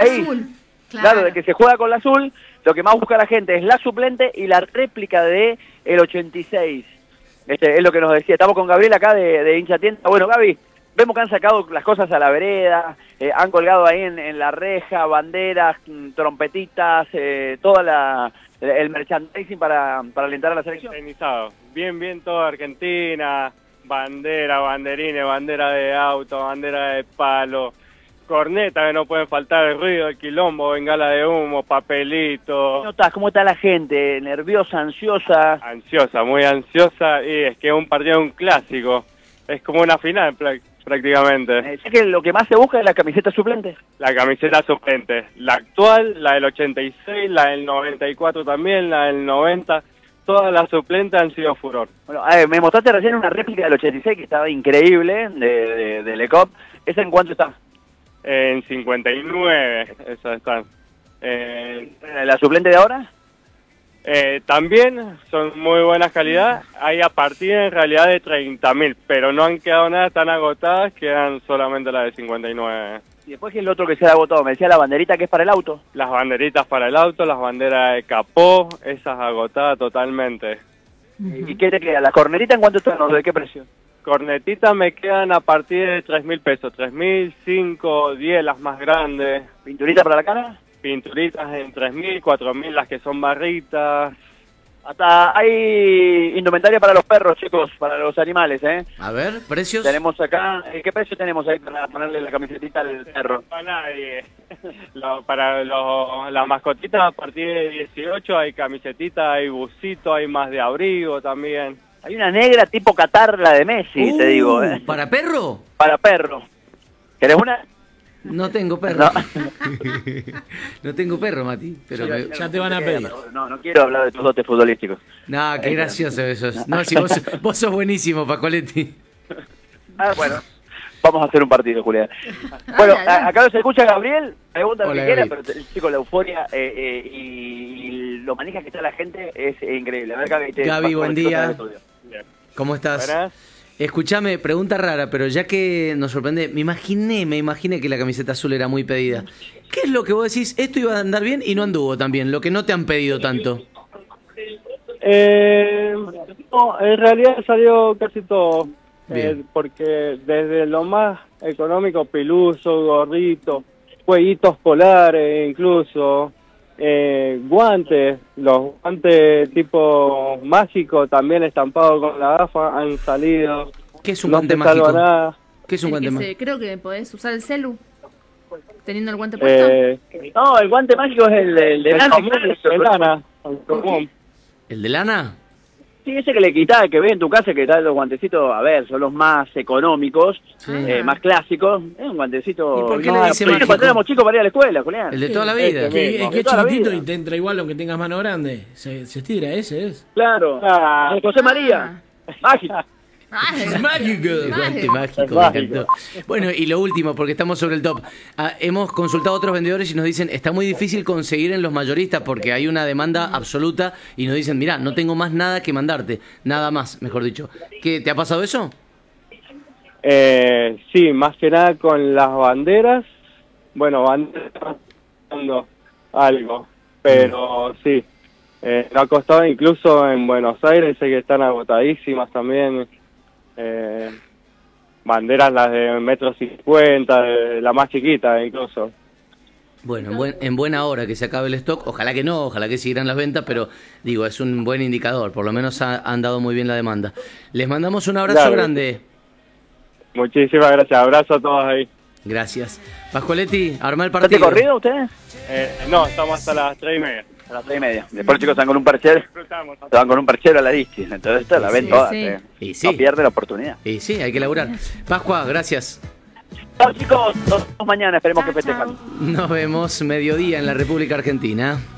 ahí. azul. Claro, de que se juega con la azul, lo que más busca la gente es la suplente y la réplica de el 86. Es lo que nos decía. Estamos con Gabriel acá de hincha tienda. Bueno, Gaby, vemos que han sacado las cosas a la vereda, han colgado ahí en la reja, banderas, trompetitas, toda el merchandising para alentar a la selección. Bien todo Argentina, bandera, banderines, bandera de auto, bandera de palo, corneta que no pueden faltar, el ruido, el quilombo, bengala de humo, papelito. ¿Cómo está la gente? ¿Nerviosa, ansiosa? Ansiosa, muy ansiosa, y es que es un partido, un clásico, es como una final prácticamente. ¿Sé que lo que más se busca es la camiseta suplente? La camiseta suplente, la actual, la del 86, la del 94 también, la del 90, todas las suplentes han sido furor. Bueno, me mostraste recién una réplica del 86 que estaba increíble, de Lecop. ¿Esa en cuánto está? En 59, esas están. ¿La suplente de ahora? También son muy buenas calidad, hay a partir en realidad de 30.000, pero no han quedado nada tan agotadas, quedan solamente las de 59. Y después, ¿qué es el otro que se ha agotado? Me decía la banderita que es para el auto. Las banderitas para el auto, las banderas de capó, esas agotadas totalmente. ¿Y qué te queda? ¿La cornerita en cuánto están? ¿De qué precio? Cornetitas me quedan a partir de 3.000 pesos, 3.000, 5, 10 las más grandes. ¿Pinturita para la cara? Pinturitas en 3.000, 4.000 las que son barritas. Hasta hay indumentaria para los perros, chicos, para los animales, ¿eh? A ver, ¿precios? Tenemos acá, ¿qué precio tenemos ahí para ponerle la camisetita al perro? Para nadie. Para las mascotitas a partir de 18 hay camisetita, hay busito, hay más de abrigo también. Hay una negra tipo Qatar, la de Messi, te digo, ¿eh? ¿Para perro? Para perro. ¿Querés una? No tengo perro. No, No tengo perro, Mati. Pero Ya te van a pedir. No quiero hablar de tus dotes futbolísticos. No, qué gracioso eso. No, si vos sos buenísimo, Pacoletti. Bueno, vamos a hacer un partido, Julián. Bueno, acá se escucha Gabriel, pregunta lo que quiera, pero el chico, la euforia y lo manija que está la gente es increíble. A ver, Gaby, buen día. ¿Cómo estás? Buenas. Escuchame, pregunta rara, pero ya que nos sorprende, me imaginé que la camiseta azul era muy pedida. ¿Qué es lo que vos decís? Esto iba a andar bien y no anduvo tan bien, lo que no te han pedido tanto. No, en realidad salió casi todo, porque desde lo más económico, peluso, gorrito, jueguitos polares incluso, guantes, los guantes tipo mágico también estampados con la gafa han salido. ¿Qué es un guante mágico? ¿Qué es un guante mágico? mágico? Creo que podés usar el celu teniendo el guante puesto. No, el guante mágico es el de lana. ¿El de lana? Sí, ese que le quitás, que ves en tu casa, que trae los guantecitos, a ver, son los más económicos, más clásicos. Es un guantecito... ¿Y por qué le dice mágico? Cuando éramos chicos para ir a la escuela, Julián. El de toda la vida. Es que es chiquitito y te entra igual aunque tengas mano grande. Se estira, ese es. Claro. José María. Mágico. Es mágico. El guante mágico, me encantó. Bueno, y lo último, porque estamos sobre el top. Hemos consultado a otros vendedores y nos dicen, está muy difícil conseguir en los mayoristas porque hay una demanda absoluta y nos dicen, mirá, no tengo más nada que mandarte. Nada más, mejor dicho. ¿Qué, te ha pasado eso? Sí, más que nada con las banderas. Bueno, banderas algo, pero sí. No ha costado, incluso en Buenos Aires, sé que están agotadísimas también. Banderas las de 1,50 m, la más chiquita incluso. Bueno, en buena hora que se acabe el stock, ojalá que no, ojalá que sigan las ventas, pero digo, es un buen indicador, por lo menos han dado muy bien la demanda. Les mandamos un abrazo grande. Muchísimas gracias, abrazo a todos ahí. Gracias. Pascualetti, arma el partido. ¿Está corrido ustedes? No, estamos hasta las 3:30. A las 3:30. Después los chicos están con un parchero. Se van con un parchero a la dischi. Entonces esta la ven todas. Y sí. No pierde la oportunidad. Y sí, hay que laburar. Pascua, gracias. Chao chicos, nos vemos mañana. Esperemos que festejen. Nos vemos mediodía en la República Argentina.